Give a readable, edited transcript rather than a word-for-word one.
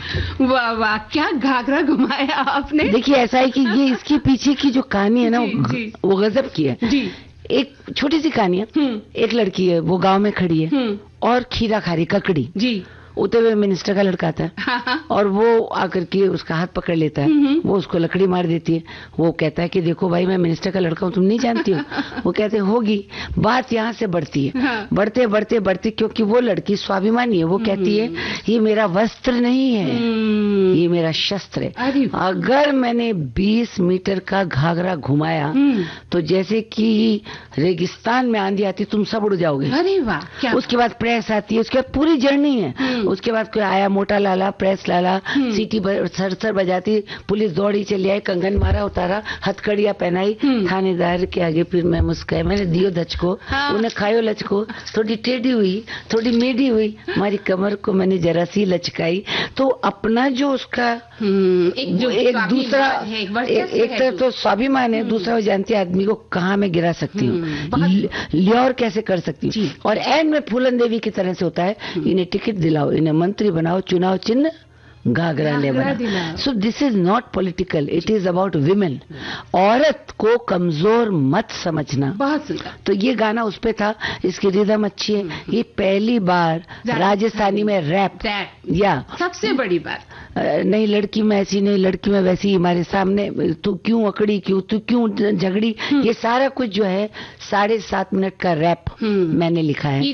वाह वाह, क्या घाघरा घुमाया आपने। देखिए ऐसा है कि ये इसके पीछे की जो कहानी है ना, वो गजब की है जी। एक छोटी सी कहानी है। एक लड़की है, वो गांव में खड़ी है और खीरा खा रही, ककड़ी जी। उते हुए मिनिस्टर का लड़का आता है और वो आकर के उसका हाथ पकड़ लेता है, वो उसको लकड़ी मार देती है। वो कहता है कि देखो भाई, मैं मिनिस्टर का लड़का हूँ, तुम नहीं जानती हो। वो कहते होगी। बात यहाँ से बढ़ती है, बढ़ते बढ़ते बढ़ते, क्योंकि वो लड़की स्वाभिमानी है। वो कहती है ये मेरा वस्त्र नहीं है, ये मेरा शस्त्र है। अगर मैंने 20 मीटर का घाघरा घुमाया तो जैसे कि रेगिस्तान में आंधी आती, तुम सब उड़ जाओगे। अरे वाह। उसके बाद प्रेस आती है, उसके बाद पूरी जर्नी है। उसके बाद कोई आया, मोटा लाला, प्रेस लाला, सीटी सर बजाती, पुलिस दौड़ी, चली आई, कंगन मारा, उतारा, हथकड़ियां पहनाई, थानेदार के आगे फिर मैं मुस्काई, मैंने दियो दचको, उन्हें खायो लचको, थोड़ी टेढ़ी हुई, थोड़ी मेढ़ी हुई, हमारी कमर को मैंने जरा सी लचकाई। तो अपना जो उसका एक दूसरा, एक तरफ तो स्वाभिमान है, दूसरा वो जानती है आदमी को कहाँ मैं गिरा सकती हूँ, ल्योर कैसे कर सकती हूँ। और एंड में फूलन देवी की तरह से होता है, इन्हें टिकट दिलाओ, इन्हें मंत्री बनाओ, चुनाव चिन्ह घाघरा ले बना। So this is not political, it is about women. औरत को कमजोर मत समझना। तो ये गाना उस पे था, इसकी रिदम अच्छी है। ये पहली बार राजस्थानी में रैप या सबसे बड़ी बात नहीं, लड़की में ऐसी नहीं, लड़की में वैसी, हमारे सामने तू क्यों अकड़ी, क्यों तू क्यों झगड़ी, ये सारा कुछ जो है 7.5 मिनट का रैप मैंने लिखा है।